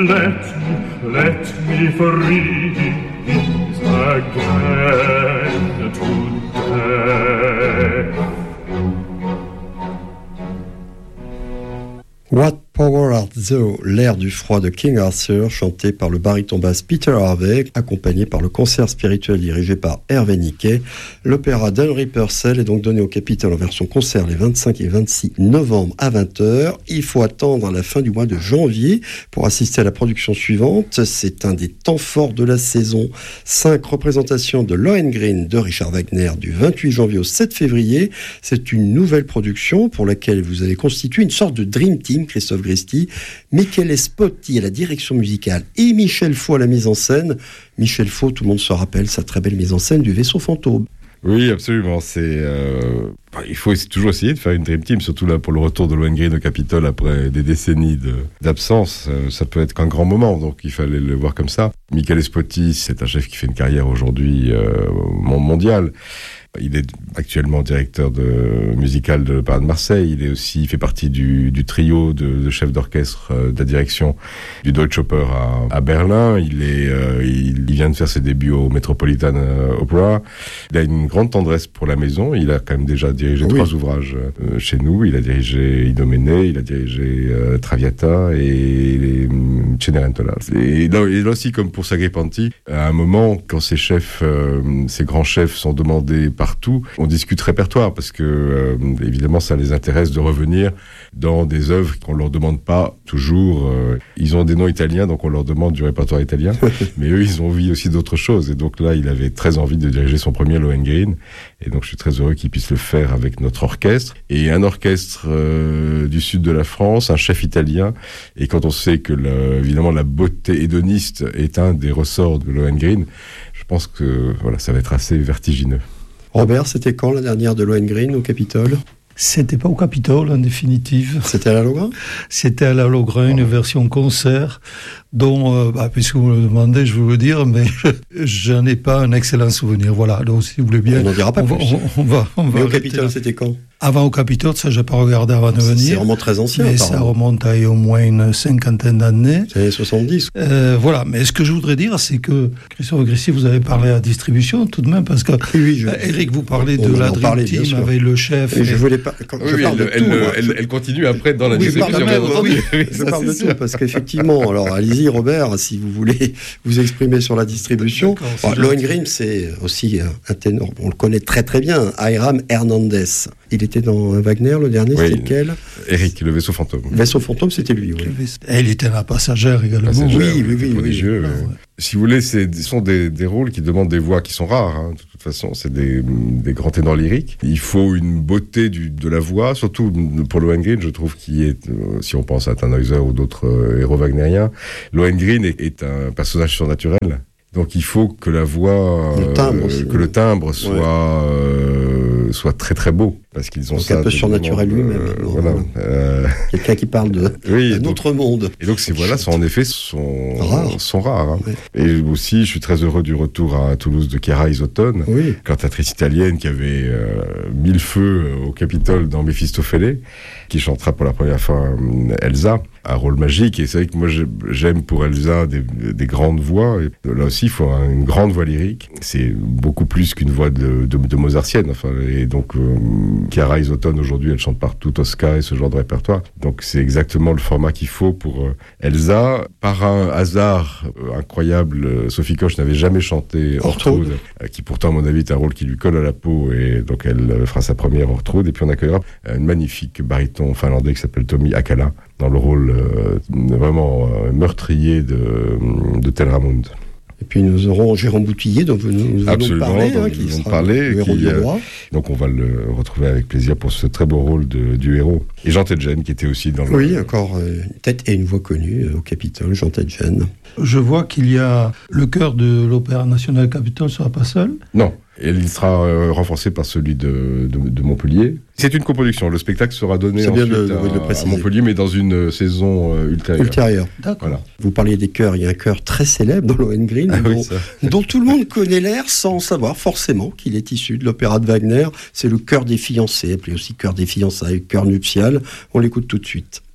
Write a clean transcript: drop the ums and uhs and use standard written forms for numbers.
Let me free again today. What Power Art Thou, l'air du froid de King Arthur, chanté par le baryton basse Peter Harvey, accompagné par le concert spirituel dirigé par Hervé Niquet. L'opéra d'Henry Purcell est donc donné au Capitole en version concert les 25 et 26 novembre à 20h. Il faut attendre la fin du mois de janvier pour assister à la production suivante. C'est un des temps forts de la saison. 5 représentations de Lohengrin de Richard Wagner du 28 janvier au 7 février. C'est une nouvelle production pour laquelle vous avez constitué une sorte de Dream Team, Christophe Gresti, Michele Spotti à la direction musicale et Michel Faux à la mise en scène. Michel Faux, tout le monde se rappelle sa très belle mise en scène du Vaisseau Fantôme. Oui, absolument. Il faut toujours essayer de faire une Dream Team, surtout là pour le retour de Lohengrin au Capitole après des décennies d'absence. Ça peut être qu'un grand moment, donc il fallait le voir comme ça. Michele Spotti, c'est un chef qui fait une carrière aujourd'hui mondiale. Il est actuellement directeur musical de l'Opéra de Marseille. Il fait partie du trio de chefs d'orchestre de la direction du Deutsche Oper à Berlin. Il vient de faire ses débuts au Metropolitan Opera. Il a une grande tendresse pour la maison. Il a quand même déjà dirigé 3 ouvrages chez nous. Il a dirigé Idoménée, il a dirigé Traviata et Cenerentola. Et là aussi, comme pour Sacripanti, à un moment, quand ces grands chefs sont demandés partout, on discute répertoire parce que évidemment ça les intéresse de revenir dans des œuvres qu'on leur demande pas toujours. Ils ont des noms italiens, donc on leur demande du répertoire italien, mais eux ils ont envie aussi d'autres choses. Et donc là il avait très envie de diriger son premier Lohengrin, et donc je suis très heureux qu'il puisse le faire avec notre orchestre et un orchestre du sud de la France, un chef italien. Et quand on sait que évidemment la beauté hédoniste est un des ressorts de Lohengrin, je pense que ça va être assez vertigineux. Robert, c'était quand la dernière de Lohengrin au Capitole ? C'était pas au Capitole en définitive. C'était à la Lohengrin ? C'était à la Lohengrin, une version concert dont, puisque vous me le demandez, je vais vous le dire, mais j'en ai pas un excellent souvenir. Voilà, donc si vous voulez bien... On n'en dira pas plus. On va mais au Capitole, c'était quand ? Avant au Capitole, ça j'ai pas regardé avant de venir. C'est vraiment très ancien. Mais ça remonte à au moins une cinquantaine d'années. C'est les 70. Voilà, mais ce que je voudrais dire, c'est que, Christophe Gresti, vous avez parlé à la distribution tout de même, parce que Eric, vous parlez de la Dream Team avec le chef. Et je voulais pas... Elle continue après dans la distribution. Je parle de tout, parce qu'effectivement, alors allez-y Robert, si vous voulez vous exprimer sur la distribution. Lohengrin, c'est aussi un ténor, on le connaît très très bien, Hiram Hernandez. Il était dans Wagner, le dernier, c'était lequel ? Eric, le Vaisseau Fantôme. Le Vaisseau Fantôme, c'était lui, oui. Et il était la passagère également. Oui. Prodigieux. Si vous voulez, ce sont des rôles qui demandent des voix qui sont rares. De toute façon, c'est des grands ténors lyriques. Il faut une beauté de la voix, surtout pour Lohengrin, je trouve, qui est, si on pense à Tannhäuser ou d'autres héros wagnériens, Lohengrin est un personnage surnaturel. Donc il faut que la voix, le timbre soit très très beau, parce qu'ils ont donc ça un peu surnaturel lui-même. Quelqu'un qui parle d'un autre monde. Et donc ces voix-là sont en effet rares. Oui. Et aussi, je suis très heureux du retour à Toulouse de Chiara Isotone, cantatrice italienne qui avait mis le feu au Capitole dans Méphistophélès, qui chantera pour la première fois Elsa, un rôle magique. Et c'est vrai que moi j'aime pour Elsa des grandes voix. Et là aussi, il faut une grande voix lyrique. C'est beaucoup plus qu'une voix de mozartienne. Et donc Chiara Isotone aujourd'hui, elle chante partout Tosca et ce genre de répertoire. Donc c'est exactement le format qu'il faut pour Elsa. Par un hasard incroyable, Sophie Koch n'avait jamais chanté Ortrud, qui pourtant à mon avis est un rôle qui lui colle à la peau, et donc elle fera sa première Ortrud. Et puis on accueillera un magnifique baryton finlandais qui s'appelle Tommi Akala dans le rôle vraiment meurtrier de Telramund. Et puis nous aurons Jérôme Boutillier, dont nous allons parler, qui sera le héros du roi. Donc on va le retrouver avec plaisir pour ce très beau rôle du héros. Et Jean Tedjen, qui était aussi dans le... Oui, encore une tête et une voix connue au Capitole, Jean Tedjen. Je vois qu'il y a le chœur de l'Opéra National Capitole sera pas seul. Non, et il sera renforcé par celui de Montpellier. C'est une coproduction. Le spectacle sera donné ensuite à Montpellier, mais dans une saison ultérieure. D'accord. Voilà. Vous parliez des chœurs. Il y a un chœur très célèbre dans Lohengrin, dont tout le monde connaît l'air sans savoir forcément qu'il est issu de l'opéra de Wagner. C'est le chœur des fiancés, appelé aussi chœur des fiançailles, chœur nuptial. On l'écoute tout de suite.